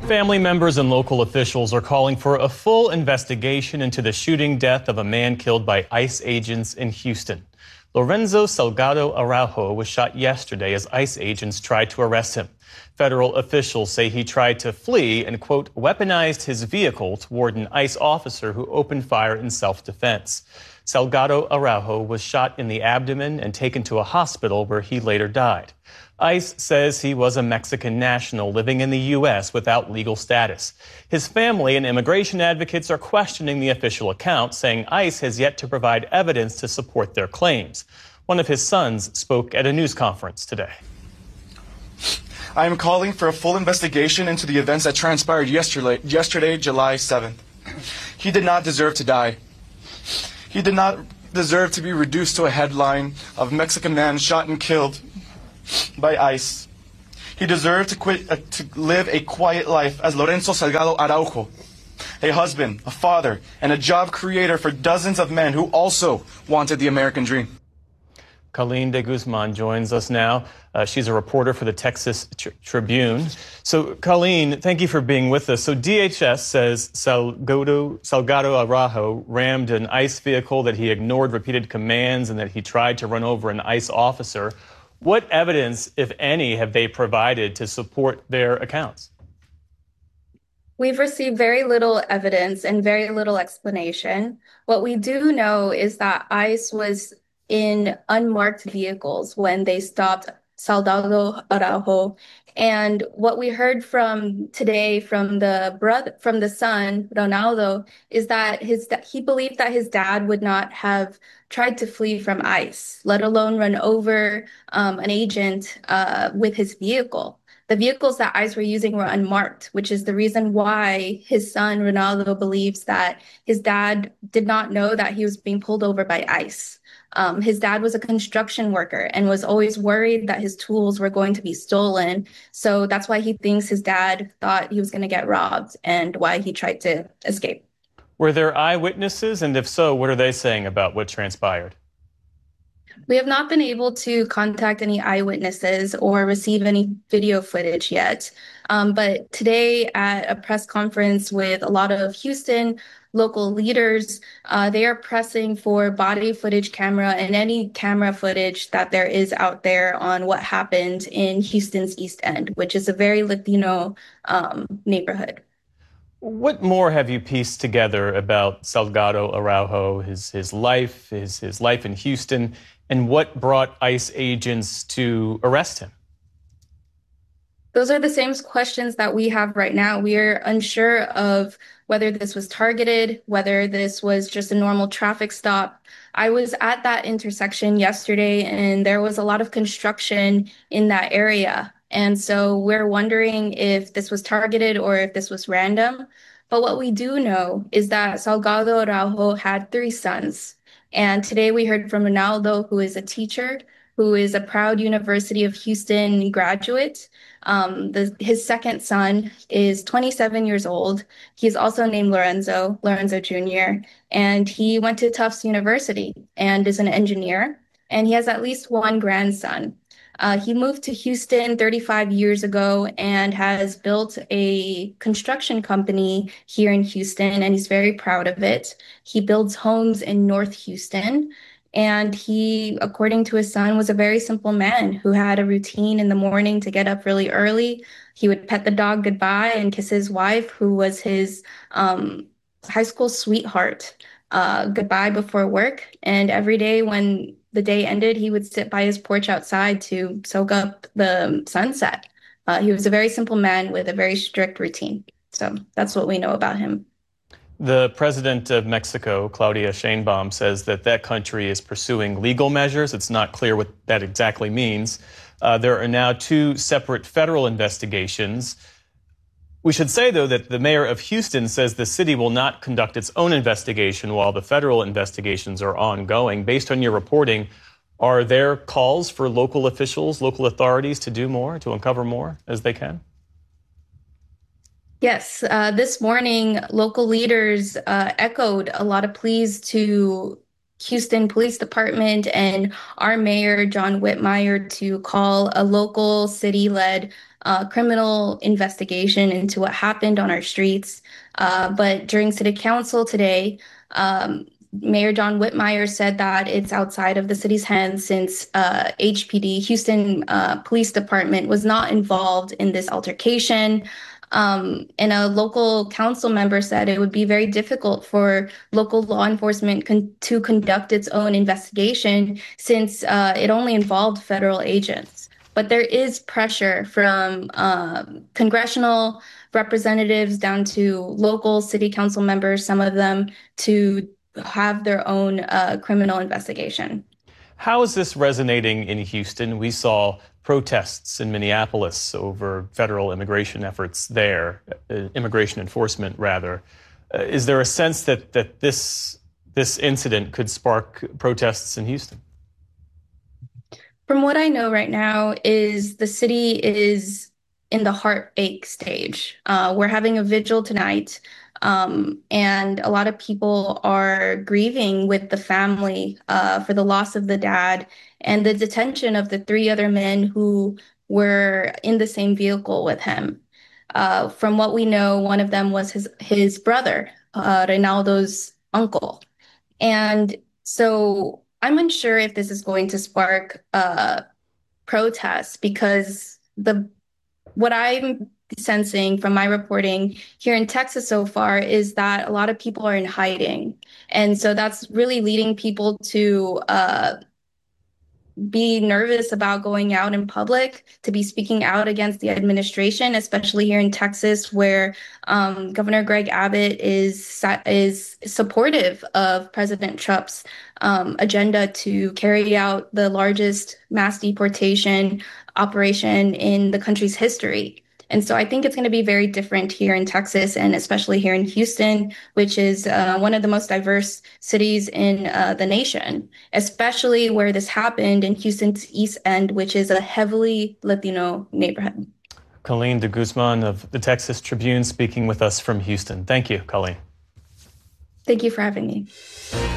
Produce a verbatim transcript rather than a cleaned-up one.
Family members and local officials are calling for a full investigation into the shooting death of a man killed by ICE agents in Houston. Lorenzo Salgado Araujo was shot yesterday as ICE agents tried to arrest him. Federal officials say he tried to flee and, quote, weaponized his vehicle toward an ICE officer who opened fire in self-defense. Salgado Araujo was shot in the abdomen and taken to a hospital where he later died. ICE says he was a Mexican national living in the U S without legal status. His family and immigration advocates are questioning the official account, saying ICE has yet to provide evidence to support their claims. One of his sons spoke at a news conference today. I am calling for a full investigation into the events that transpired yesterday, yesterday, July seventh. He did not deserve to die. He did not deserve to be reduced to a headline of Mexican man shot and killed by ICE. He deserved to, quit, uh, to live a quiet life as Lorenzo Salgado Araujo, a husband, a father, and a job creator for dozens of men who also wanted the American dream. Colleen de Guzman joins us now. Uh, she's a reporter for the Texas Tr- Tribune. So, Colleen, thank you for being with us. So, D H S says Salgado, Salgado Araujo rammed an ICE vehicle, that he ignored repeated commands, and that he tried to run over an ICE officer. What evidence, if any, have they provided to support their accounts? We've received very little evidence and very little explanation. What we do know is that ICE was in unmarked vehicles when they stopped Salgado Araujo. And what we heard from today from the brother, from the son, Ronaldo, is that his he believed that his dad would not have tried to flee from ICE, let alone run over um, an agent uh, with his vehicle. The vehicles that ICE were using were unmarked, which is the reason why his son, Ronaldo, believes that his dad did not know that he was being pulled over by ICE. Um, his dad was a construction worker and was always worried that his tools were going to be stolen. So that's why he thinks his dad thought he was going to get robbed and why he tried to escape. Were there eyewitnesses? And if so, what are they saying about what transpired? We have not been able to contact any eyewitnesses or receive any video footage yet. Um, but today at a press conference with a lot of Houston local leaders, uh, they are pressing for body footage camera and any camera footage that there is out there on what happened in Houston's East End, which is a very Latino um, neighborhood. What more have you pieced together about Salgado Araujo, his his life, his his life in Houston, and what brought ICE agents to arrest him? Those are the same questions that we have right now. We are unsure of whether this was targeted, whether this was just a normal traffic stop. I was at that intersection yesterday, and there was a lot of construction in that area. And so we're wondering if this was targeted or if this was random. But what we do know is that Salgado Araujo had three sons. And today we heard from Ronaldo, who is a teacher, who is a proud University of Houston graduate. Um, the, his second son is twenty-seven years old. He's also named Lorenzo, Lorenzo Junior, and he went to Tufts University and is an engineer. And he has at least one grandson. Uh, he moved to Houston thirty-five years ago and has built a construction company here in Houston, and he's very proud of it. He builds homes in North Houston. And he, according to his son, was a very simple man who had a routine in the morning to get up really early. He would pet the dog goodbye and kiss his wife, who was his um, high school sweetheart, uh, goodbye before work. And every day when the day ended, he would sit by his porch outside to soak up the sunset. Uh, he was a very simple man with a very strict routine. So that's what we know about him. The president of Mexico, Claudia Sheinbaum, says that that country is pursuing legal measures. It's not clear what that exactly means. Uh, there are now two separate federal investigations. We should say, though, that the mayor of Houston says the city will not conduct its own investigation while the federal investigations are ongoing. Based on your reporting, are there calls for local officials, local authorities to do more, to uncover more as they can? Yes, uh, this morning, local leaders uh, echoed a lot of pleas to Houston Police Department and our mayor, John Whitmire, to call a local city-led uh, criminal investigation into what happened on our streets. Uh, but during City Council today, um, Mayor John Whitmire said that it's outside of the city's hands since uh, H P D, Houston uh, Police Department, was not involved in this altercation. Um, and a local council member said it would be very difficult for local law enforcement con- to conduct its own investigation since uh, it only involved federal agents. But there is pressure from um, congressional representatives down to local city council members, some of them, to have their own uh, criminal investigation. How is this resonating in Houston? We saw protests in Minneapolis over federal immigration efforts there, uh, immigration enforcement, rather. Uh, is there a sense that, that this, this incident could spark protests in Houston? From what I know right now is the city is in the heartache stage. Uh, we're having a vigil tonight. Um, and a lot of people are grieving with the family uh, for the loss of the dad and the detention of the three other men who were in the same vehicle with him. Uh, from what we know, one of them was his his brother, uh, Reynaldo's uncle. And so I'm unsure if this is going to spark uh, protests because the what I'm sensing from my reporting here in Texas so far is that a lot of people are in hiding. And so that's really leading people to uh, be nervous about going out in public, to be speaking out against the administration, especially here in Texas, where um, Governor Greg Abbott is is supportive of President Trump's um, agenda to carry out the largest mass deportation operation in the country's history. And so I think it's going to be very different here in Texas and especially here in Houston, which is uh, one of the most diverse cities in uh, the nation, especially where this happened in Houston's East End, which is a heavily Latino neighborhood. Colleen de Guzman of the Texas Tribune speaking with us from Houston. Thank you, Colleen. Thank you for having me.